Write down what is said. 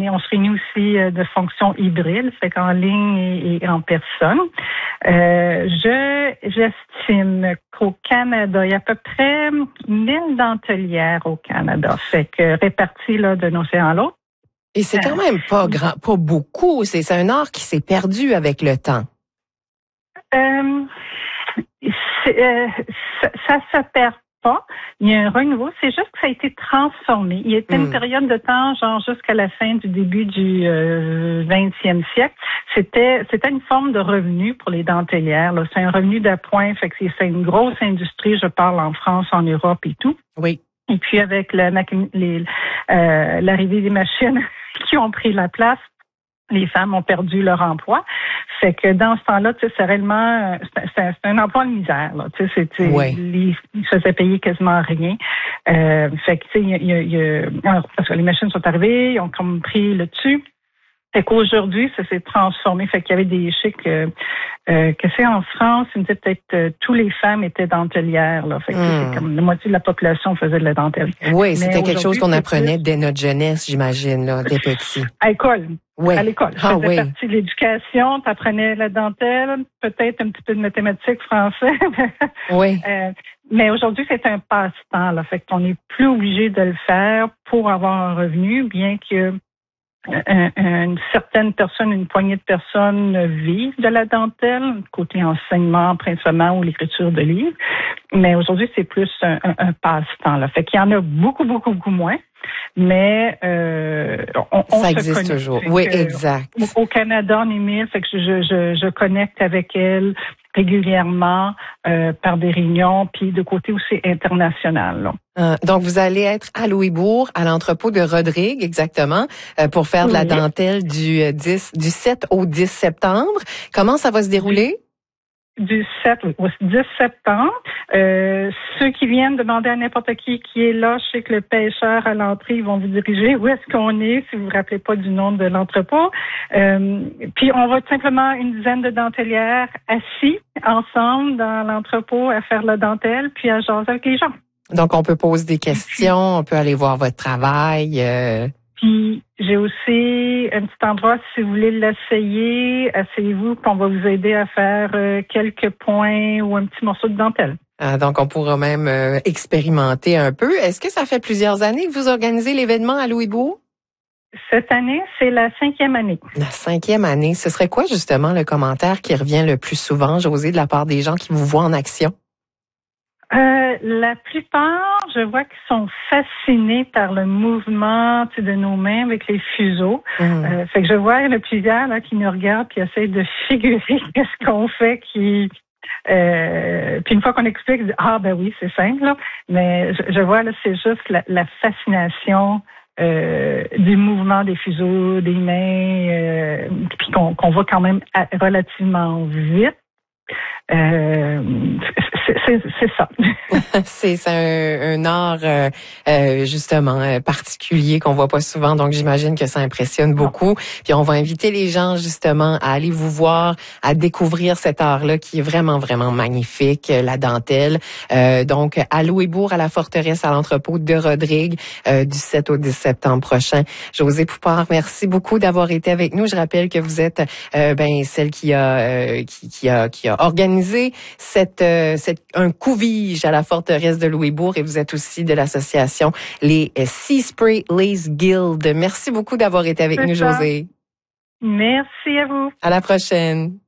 on se réunit aussi de fonction hybride, fait qu'en ligne et en personne. J'estime qu'au Canada, il y a à peu près 1000 dentelières au Canada, fait que réparties là d'un océan à l'autre. Et c'est quand même pas grand, pas beaucoup. C'est un art qui s'est perdu avec le temps. Ça se perd pas. Il y a un renouveau. C'est juste que ça a été transformé. Il y a été une période de temps, genre jusqu'à la fin du début du 20e siècle. C'était une forme de revenu pour les dentelières. Là. C'est un revenu d'appoint. Fait que c'est une grosse industrie. Je parle en France, en Europe et tout. Oui. Et puis avec l'arrivée des machines qui ont pris la place, les femmes ont perdu leur emploi. Fait que dans ce temps-là, tu sais, c'est réellement, c'est un emploi de misère, là. Tu sais, ils se faisaient payer quasiment rien. Fait que, tu sais, parce que les machines sont arrivées, ils ont comme pris le dessus. Fait qu'aujourd'hui, ça s'est transformé. Fait qu'il y avait des chics, que c'est en France, ils me disaient peut-être tous les femmes étaient dentelières, là. Fait que c'est comme la moitié de la population faisait de la dentelle. Oui, c'était quelque chose qu'on apprenait dès notre jeunesse, j'imagine, là, dès petit. À l'école. Oui. À l'école. Ça faisait partie de l'éducation. Tu apprenais la dentelle, peut-être un petit peu de mathématiques, français. Oui. Mais aujourd'hui, c'est un passe-temps, là. Fait qu'on n'est plus obligé de le faire pour avoir un revenu, bien que une certaine personne, une poignée de personnes vivent de la dentelle, côté enseignement principalement ou l'écriture de livres. Mais aujourd'hui, c'est plus un passe-temps, là. Fait qu'il y en a beaucoup, beaucoup, beaucoup moins. Mais ça existe toujours. Oui, exact. Au Canada, on est 1000, fait que je connecte avec elle régulièrement par des réunions, puis de côté aussi international. Là. Donc, vous allez être à Louisbourg, à l'entrepôt de Rodrigue, exactement, pour faire de la dentelle du 7 au 10 septembre. Comment ça va se dérouler? Du 7 au 10 septembre. Ceux qui viennent demander à n'importe qui est là, je sais que le pêcheur à l'entrée, ils vont vous diriger où est-ce qu'on est, si vous vous rappelez pas du nom de l'entrepôt. Puis on va être simplement une dizaine de dentelières assis ensemble dans l'entrepôt à faire la dentelle, puis à jaser avec les gens. Donc on peut poser des questions, on peut aller voir votre travail. Puis j'ai aussi un petit endroit, si vous voulez l'essayer, asseyez-vous, puis on va vous aider à faire quelques points ou un petit morceau de dentelle. Donc on pourra même expérimenter un peu. Est-ce que ça fait plusieurs années que vous organisez l'événement à Louisbourg? Cette année, c'est la 5e année. La 5e année. Ce serait quoi justement le commentaire qui revient le plus souvent, Josée, de la part des gens qui vous voient en action? La plupart, je vois qu'ils sont fascinés par le mouvement de nos mains avec les fuseaux. Fait que je vois, il y en a plusieurs là, qui nous regardent et essayent de figurer qu'est-ce qu'on fait puis une fois qu'on explique, ben oui, c'est simple, là. Mais je vois, là, c'est juste la fascination du mouvement des fuseaux, des mains, puis qu'on voit quand même relativement vite. C'est ça. c'est un art justement particulier qu'on voit pas souvent, donc j'imagine que ça impressionne beaucoup. Puis on va inviter les gens justement à aller vous voir, à découvrir cet art-là qui est vraiment vraiment magnifique, la dentelle. Donc à Louisbourg, à la forteresse, à l'entrepôt de Rodrigue, du 7 au 10 septembre prochain. Josée Poupard, merci beaucoup d'avoir été avec nous. Je rappelle que vous êtes celle qui a organisé un couvige à la forteresse de Louisbourg et vous êtes aussi de l'association les Sea Spray Lace Guild. Merci beaucoup d'avoir été avec nous, Josée. Merci à vous. À la prochaine.